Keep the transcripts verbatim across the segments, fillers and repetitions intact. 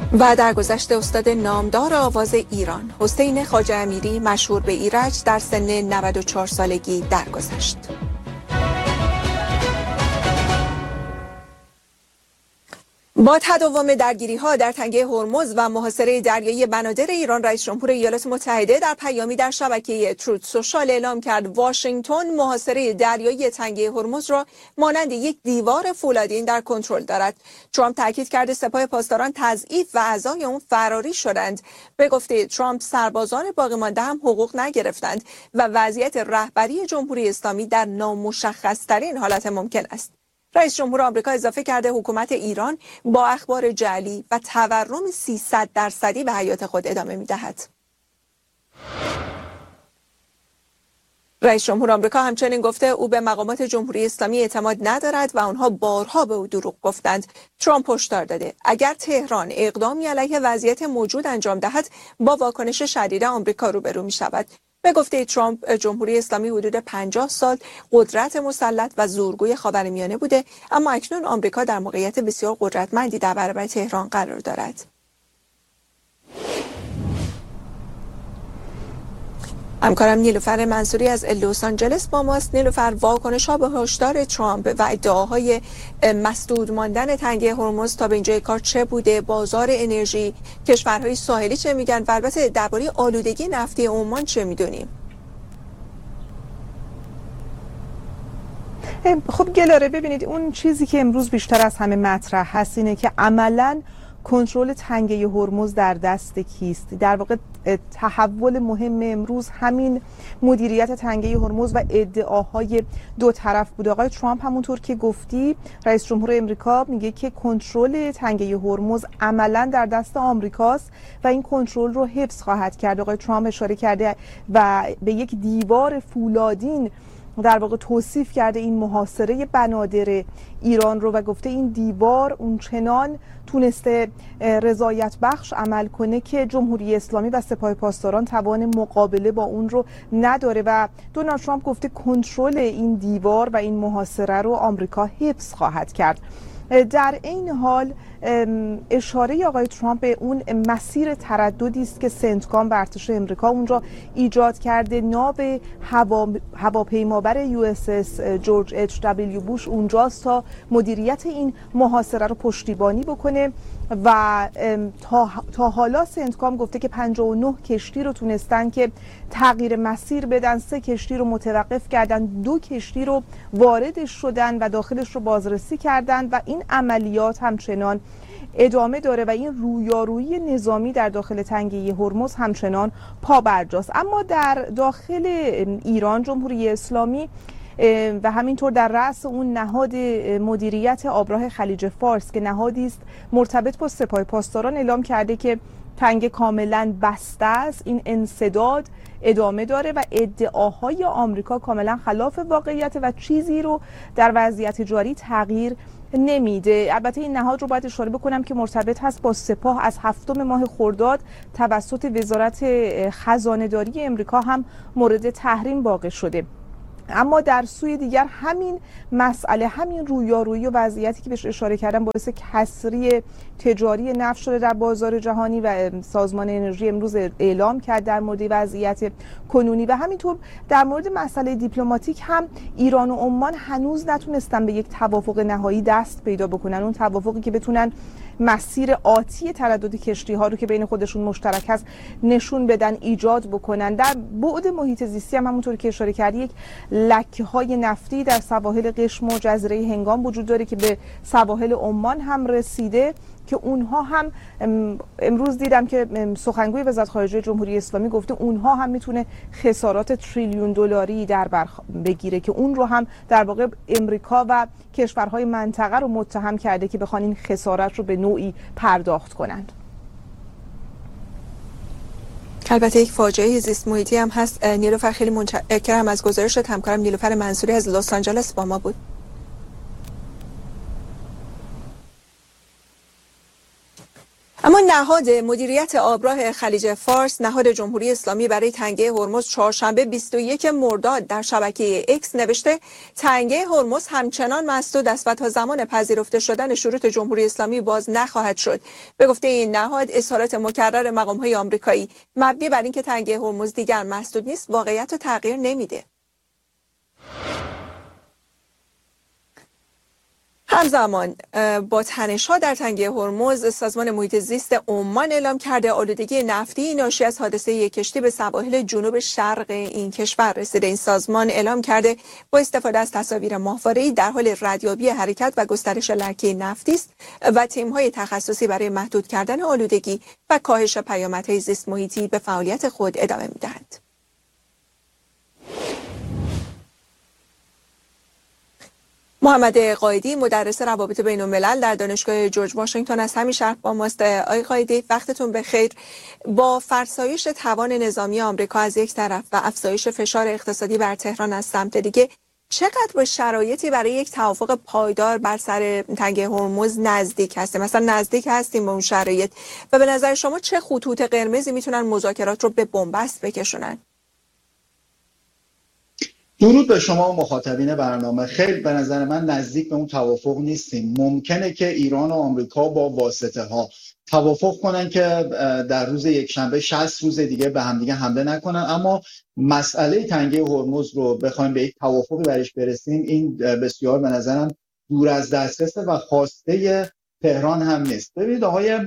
و در گذشته استاد نامدار آواز ایران حسین خواجه امیری مشهور به ایرج در سن نود و چهار سالگی درگذشت. با تداوم درگیری‌ها در تنگه هرمز و محاصره دریایی بنادر ایران، رئیس جمهور ایالات متحده در پیامی در شبکه تروت سوشال اعلام کرد واشنگتن محاصره دریایی تنگه هرمز را مانند یک دیوار فولادین در کنترل دارد. ترامپ تاکید کرده سپاه پاسداران تضعیف و اعضای اون فراری شدند. به گفته ترامپ سربازان باقی مانده هم حقوق نگرفتند و وضعیت رهبری جمهوری اسلامی در نامشخص‌ترین حالت ممکن است. رئیس جمهور آمریکا اضافه کرده حکومت ایران با اخبار جعلی و تورم سیصد درصدی به حیات خود ادامه می‌دهد. رئیس جمهور آمریکا همچنین گفته او به مقامات جمهوری اسلامی اعتماد ندارد و آنها بارها به او دروغ گفتند. ترامپ هشدار داده اگر تهران اقدامی علیه وضعیت موجود انجام دهد با واکنش شدید آمریکا روبرو می‌شود. به گفته ترامپ جمهوری اسلامی حدود پنجاه سال قدرت مسلط و زورگوی خاورمیانه بوده، اما اکنون آمریکا در موقعیت بسیار قدرتمندی در برابر تهران قرار دارد. همکارم نیلوفر منصوری از لس آنجلس با ماست. نیلوفر، واکنش‌ها به هشدار ترامپ و ادعاهای مسدود ماندن تنگه هرمز تا به اینجای کار چه بوده؟ بازار انرژی، کشورهای ساحلی چه میگن؟ و البته درباره آلودگی نفتی عمان چه میدونیم؟ خب گلاره، ببینید اون چیزی که امروز بیشتر از همه مطرح هست اینه که عملاً کنترل تنگه هرمز در دست کیست. در واقع تحول مهم امروز همین مدیریت تنگه هرمز و ادعاهای دو طرف بود. آقای ترامپ همونطور که گفتی، رئیس جمهور امریکا میگه که کنترل تنگه هرمز عملا در دست آمریکاست و این کنترل رو حفظ خواهد کرد. آقای ترامپ اشاره کرده و به یک دیوار فولادین در واقع توصیف کرده این محاصره بنادر ایران رو و گفته این دیوار اونچنان تونسته رضایت بخش عمل کنه که جمهوری اسلامی و سپاه پاسداران توان مقابله با اون رو نداره و دونالد ترامپ گفته کنترل این دیوار و این محاصره رو آمریکا حفظ خواهد کرد. در این حال اشاره آقای ترامپ به اون مسیر ترددی است که سنتکام و ارتش امریکا اونجا ایجاد کرده. ناو هوا هواپیمابر یو اس اس جورج اچ دبلیو بوش اونجاست تا مدیریت این محاصره رو پشتیبانی بکنه و تا, تا حالا سنتکام گفته که پنجاه و نه کشتی رو تونستن که تغییر مسیر بدن، سه کشتی رو متوقف کردن، دو کشتی رو واردش شدن و داخلش رو بازرسی کردن و این عملیات همچنان ادامه داره و این رویارویی نظامی در داخل تنگه هرمز همچنان پابرجاست. اما در داخل ایران جمهوری اسلامی و همینطور در رأس اون نهاد مدیریت آبراه خلیج فارس که نهادی است مرتبط با سپاه پاسداران اعلام کرده که تنگه کاملا بسته است. این انسداد ادامه داره و ادعاهای آمریکا کاملا خلاف واقعیت و چیزی رو در وضعیت جاری تغییر نمیده. البته این نهاد رو باید اشاره بکنم که مرتبط هست با سپاه. از هفتم ماه خرداد توسط وزارت خزانه داری امریکا هم مورد تحریم واقع شده. اما در سوی دیگر همین مسئله، همین رویارویی و وضعیتی که بهش اشاره کردم باعث کسری تجاری نفت شده در بازار جهانی و سازمان انرژی امروز اعلام کرد در مورد وضعیت کنونی و همینطور در مورد مسئله دیپلماتیک هم ایران و عمان هنوز نتونستن به یک توافق نهایی دست پیدا بکنن. اون توافقی که بتونن مسیر آتی تردد کشتی ها رو که بین خودشون مشترک هست نشون بدن، ایجاد بکنن. در بعد محیط زیستی هم همونطور که اشاره کردی یک لکه های نفتی در سواحل قشم و جزیره هنگام وجود داره که به سواحل عمان هم رسیده که اونها هم امروز دیدم که سخنگوی وزارت خارجه جمهوری اسلامی گفته اونها هم میتونه خسارات تریلیون دلاری در بر بگیره که اون رو هم در واقع امریکا و کشورهای منطقه رو متهم کرده که بخوان این خسارت رو به نوعی پرداخت کنند. البته یک فاجعه زیست محیطی هم هست. نیلوفر، خیلی متشکرم از گزارشت. همکارم نیلوفر منصوری از لس آنجلس با ما بود. اما نهاد مدیریت آبراه خلیج فارس، نهاد جمهوری اسلامی برای تنگه هرمز چهارشنبه بیست و یکم مرداد در شبکه اکس نوشته تنگه هرمز همچنان مسدود است و تا زمان پذیرفته شدن شروط جمهوری اسلامی باز نخواهد شد. به گفته این نهاد، اظهارات مکرر مقام‌های آمریکایی مبنی بر اینکه تنگه هرمز دیگر مسدود نیست واقعیت رو تغییر نمیده. همزمان با تنش‌ها در تنگه هرمز، سازمان محیط زیست عمان اعلام کرده آلودگی نفتی ناشی از حادثه یک کشتی به سواحل جنوب شرق این کشور رسیده. این سازمان اعلام کرده با استفاده از تصاویر ماهواره‌ای در حال ردیابی حرکت و گسترش لکه نفتی است و تیم‌های تخصصی برای محدود کردن آلودگی و کاهش پیامدهای زیست محیطی به فعالیت خود ادامه می‌دهند. محمد قائدی، مدرس روابط بین الملل در دانشگاه جورج واشنگتن از همین شهر با ماست. آقای قائدی، وقتتون بخیر. با فرسایش توان نظامی آمریکا از یک طرف و افزایش فشار اقتصادی بر تهران از سمت دیگه، چقدر به شرایطی برای یک توافق پایدار بر سر تنگه هرمز نزدیک هستیم؟ مثلا نزدیک هستیم به اون شرایط و به نظر شما چه خطوط قرمزی میتونن مذاکرات رو به بنبست بکشونن؟ درود به شما مخاطبین برنامه. خیلی به نظر من نزدیک به اون توافق نیستیم. ممکنه که ایران و آمریکا با واسطه ها توافق کنن که در روز یکشنبه شصت روز دیگه به همدیگه حمله نکنن، اما مسئله تنگه هرمز رو بخوایم به یک توافقی برش برسیم، این بسیار به نظرم دور از دسترسه و خواسته تهران هم نیست. ببینید آقای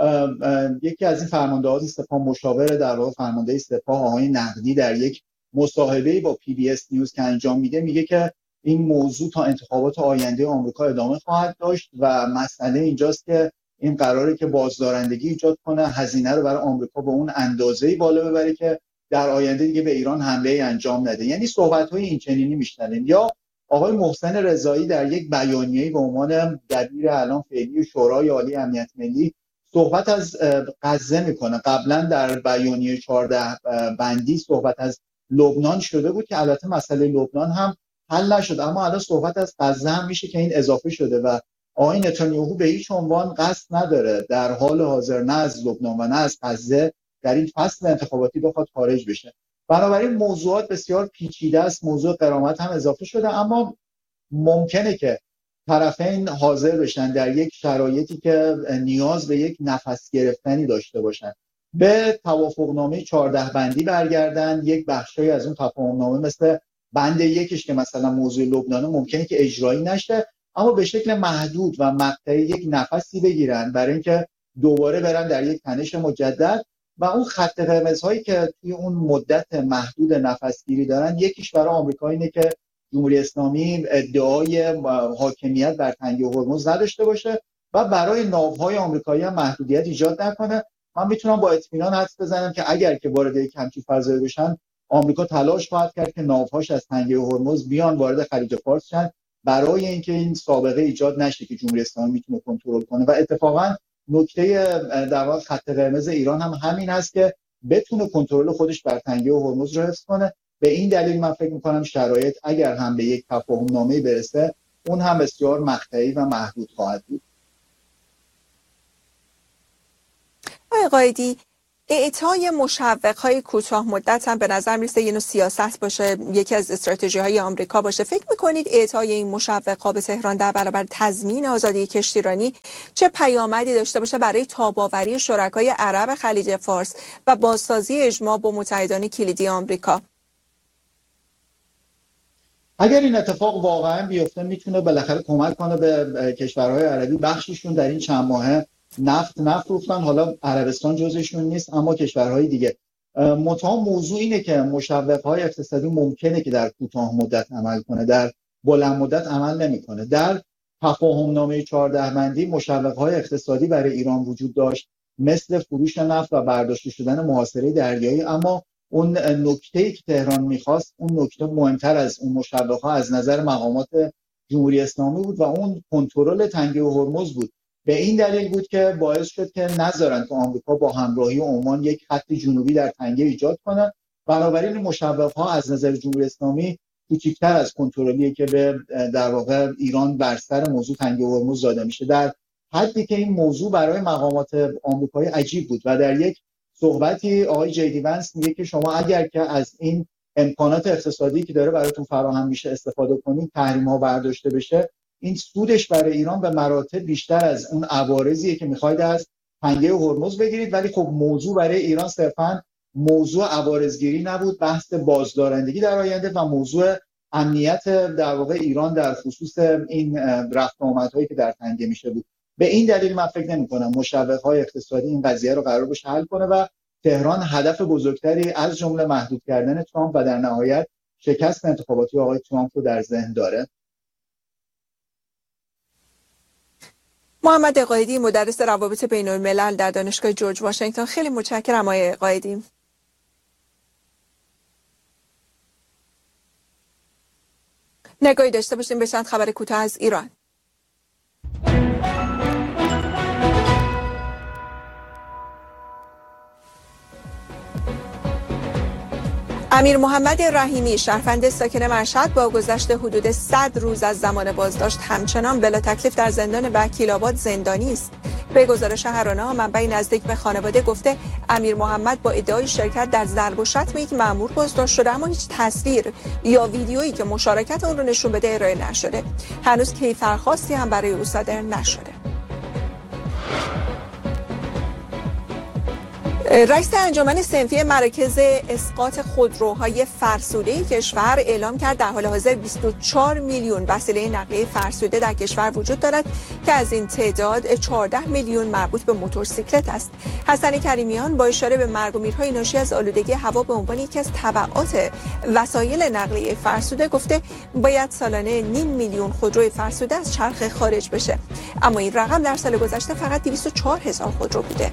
یکی از این فرماندهان سپاه، مشاور در واقع فرمانده سپاه، آقای نقدی، در یک مصاحبه‌ای با پی بی اس نیوز که انجام میده میگه که این موضوع تا انتخابات آینده آمریکا ادامه خواهد داشت و مسئله اینجاست که این قراره که بازدارندگی ایجاد کنه، هزینه رو برای آمریکا به اون اندازه‌ای بالا ببره که در آینده دیگه به ایران حمله انجام نده. یعنی صحبت‌های این چنینی میشنویم. یا آقای محسن رضایی در یک بیانیه‌ای به عنوان دبیر اعلام فعلی شورای عالی امنیت ملی صحبت از غزه میکنه. قبلا در بیانیه چهارده بندی صحبت از لبنان شده بود که البته مسئله لبنان هم حل نشد، اما الان صحبت از غزه هم میشه که این اضافه شده و آقای نتانیاهو به هیچ عنوان قصد نداره در حال حاضر نه از لبنان و نه از غزه در این فصل انتخاباتی بخواد خارج بشه. بنابراین موضوعات بسیار پیچیده است. موضوع غرامت هم اضافه شده، اما ممکنه که طرفین حاضر بشن در یک شرایطی که نیاز به یک نفس گرفتنی داشته باشن به توافقنامه چهارده بندی برگردن. یک بخشی از اون توافقنامه مثل بند یکش که مثلا موضوع لبنان ممکنه که اجرایی نشه، اما به شکل محدود و مقطعی یک نفسی بگیرن برای اینکه دوباره برن در یک تنش مجدد. و اون خط قرمزهایی که توی اون مدت محدود نفسگیری دارن، یکیش برای آمریکا اینه که جمهوری اسلامی ادعای حاکمیت بر تنگه هرمز نداشته باشه و برای ناوهای آمریکایی هم محدودیت ایجاد نکنه. من میتونم با اطمینان حدس بزنم که اگر که وارد یک همچین فضایی بشن، آمریکا تلاش خواهد کرد که ناوهاش از تنگه هرمز بیان وارد خلیج فارس شن برای اینکه این سابقه ایجاد نشه که جمهوری اسلامی میتونه کنترل کنه. و اتفاقا نکته در واقع خط قرمز ایران هم همین هست که بتونه کنترل خودش بر تنگه هرمز رو حفظ کنه. به این دلیل من فکر میکنم شرایط اگر هم به یک تفاهم نامه برسه، اون هم بسیار مقطعی و محدود خواهد بود. آقای قائدی، اعطای مشوق‌های کوتاه مدت هم به نظر میرسه یه نوع سیاست باشه، یکی از استراتژی‌های آمریکا باشه. فکر می‌کنید اعطای این مشوق‌ها به تهران در برابر تضمین آزادی کشتیرانی چه پیامدی داشته باشه برای تاب‌آوری شرکای عرب خلیج فارس و بازسازی اجماع با متحدان کلیدی آمریکا؟ اگر این اتفاق واقعا بیفته، میتونه بالاخره کمک کنه به کشورهای عربی. بخششون در این چند ماهه نفت نفروختن، حالا عربستان جزشون نیست، اما کشورهای دیگه. منتها موضوع اینه که مشوق‌های اقتصادی ممکنه که در کوتاه مدت عمل کنه، در بلند مدت عمل نمیکنه. در تفاهمنامه چهارده بندی مشوق‌های اقتصادی برای ایران وجود داشت، مثل فروش نفت و برداشته شدن محاصره دریایی، اما اون نکته‌ای که تهران می‌خواست، اون نکته مهمتر از اون مشوق‌ها از نظر مقامات جمهوری اسلامی بود و اون کنترل تنگه هرمز بود. به این دلیل بود که باعث شد که نذارن که آمریکا با همراهی عمان یک خط جنوبی در تنگه ایجاد کنه. بنابراین مشوق‌ها از نظر جمهوری اسلامی کوچکتر از کنترلی که به در واقع ایران بر سر موضوع تنگه هرمز داده میشه. در حدی که این موضوع برای مقامات آمریکایی عجیب بود و در یک صحبتی آقای جی دی ونس میگه که شما اگر که از این امکانات اقتصادی که داره براتون فراهم میشه استفاده کنید، تحریم ها برداشته بشه، این سودش برای ایران به مراتب بیشتر از اون عوارضیه که میخواید از تنگه هرمز بگیرید. ولی خب موضوع برای ایران صرفاً موضوع عوارضگیری نبود، بحث بازدارندگی در آینده و موضوع امنیت در واقع ایران در خصوص این رفت و آمدهایی که در تنگه میشه بود. به این دلیل من فکر نمی‌کنم مشوق‌های اقتصادی این قضیه رو قرار باشه حل کنه و تهران هدف بزرگتری از جمله محدود کردن ترامپ و در نهایت شکست انتخاباتی آقای ترامپ رو در ذهن داره. محمد قائدی، مدرس روابط بین الملل در دانشگاه جورج واشنگتن، خیلی متشکرم آقای قائدی. نگاهی داشته باشیم به چند خبر کوتاه از ایران. امیر محمد رحیمی، شهروند ساکن مشهد، با گذشت حدود صد روز از زمان بازداشت همچنان بلا تکلیف در زندان وکیل‌آباد زندانی است. به گزارش هرانا، منبعی نزدیک به خانواده گفته امیر محمد با ادعای شرکت در ضرب و شتم یک مأمور بازداشت شده، اما هیچ تصویر یا ویدیویی که مشارکت اون رو نشون بده ارائه نشده. هنوز کیفرخواستی هم برای او صادر نشده. رئیس انجمن صنفی مراکز اسقاط خودروهای فرسوده کشور اعلام کرد در حال حاضر بیست و چهار میلیون وسیله نقلیه فرسوده در کشور وجود دارد که از این تعداد چهارده میلیون مربوط به موتورسیکلت است. حسن کریمیان با اشاره به مرگ و میرهای ناشی از آلودگی هوا به عنوان یکی از تبعات وسایل نقلیه فرسوده گفته باید سالانه نیم میلیون خودروی فرسوده از چرخ خارج بشه، اما این رقم در سال گذشته فقط دویست و چهار هزار خودرو بوده.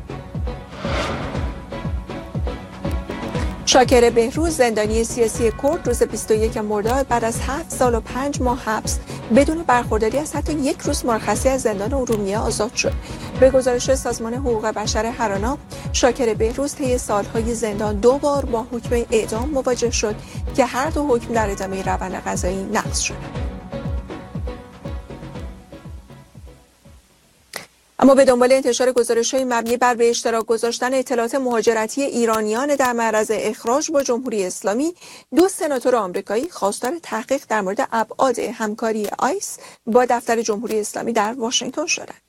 شاکر بهروز، زندانی سیاسی کرد، روز بیست و یکم مرداد بعد از هفت سال و پنج ماه حبس بدون برخورداری از حتی یک روز مرخصی از زندان ارومیه آزاد شد. به گزارش سازمان حقوق بشر هرانا، شاکر بهروز طی سالهای زندان دو بار با حکم اعدام مواجه شد که هر دو حکم در ادامه روند قضایی نقض شد. اما به دنبال انتشار گزارش‌های مبنی بر به اشتراک گذاشتن اطلاعات مهاجرتی ایرانیان در معرض اخراج با جمهوری اسلامی، دو سناتور آمریکایی خواستار تحقیق در مورد ابعاد همکاری آیس با دفتر جمهوری اسلامی در واشنگتن شدند.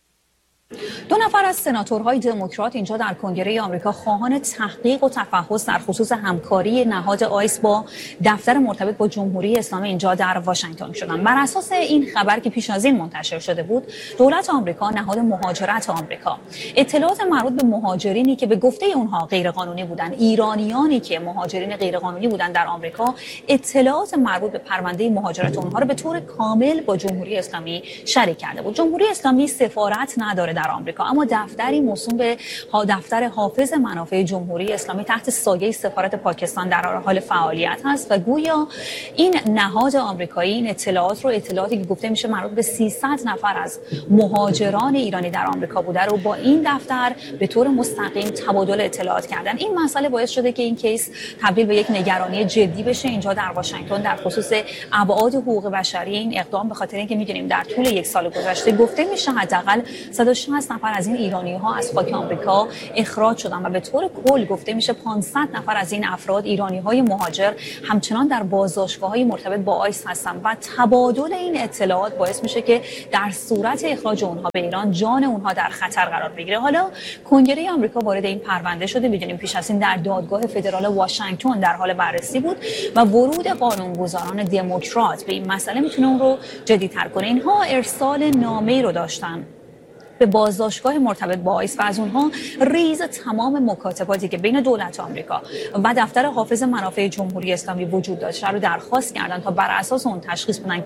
دو نفر از سناتورهای دموکرات اینجا در کنگره آمریکا خواهان تحقیق و تفحص در خصوص همکاری نهاد آیس با دفتر مرتبط با جمهوری اسلامی اینجا در واشنگتن شدند. بر اساس این خبر که پیش از این منتشر شده بود، دولت آمریکا، نهاد مهاجرت آمریکا، اطلاعات مربوط به مهاجرینی که به گفته اونها غیرقانونی بودند، ایرانیانی که مهاجرین غیرقانونی بودند در آمریکا، اطلاعات مربوط به پرونده مهاجرت اونها رو به طور کامل با جمهوری اسلامی شریک کرده بود. جمهوری اسلامی سفارت نداره در آمریکا، اما دفتری موسوم به دفتر حافظ منافع جمهوری اسلامی تحت سایه سفارت پاکستان در حال فعالیت هست و گویا این نهاد آمریکایی این اطلاعات رو اطلاعاتی که گفته میشه مربوط به سیصد نفر از مهاجران ایرانی در آمریکا بوده رو با این دفتر به طور مستقیم تبادل اطلاعات کردن. این مسئله باعث شده که این کیس تبدیل به یک نگرانی جدی بشه اینجا در واشنگتن در خصوص ابعاد حقوق بشری این اقدام، به خاطر اینکه میدونیم در طول یک سال گذشته گفته میشه حداقل صد و شصت نفر از این ایرانی‌ها از خاک آمریکا اخراج شدن و به طور کل گفته میشه پانصد نفر از این افراد ایرانی‌های مهاجر همچنان در بازداشتگاه‌های مرتبط با آیس هستند و تبادل این اطلاعات باعث میشه که در صورت اخراج اونها به ایران جان اونها در خطر قرار بگیره. حالا کنگره آمریکا وارد این پرونده شده، می‌دونیم پیش از این در دادگاه فدرال واشنگتن در حال بررسی بود و ورود قانونگذاران دموکرات به این مسئله میتونه اون رو جدی‌تر کنه. اینها ارسال نامه‌ای رو داشتن به بازداشتگاه مرتبط با آیس و از اونها ریز تمام مکاتباتی که بین دولت آمریکا و دفتر حافظ منافع جمهوری اسلامی وجود داشته رو درخواست کردن تا بر اساس اون تشخیص بدن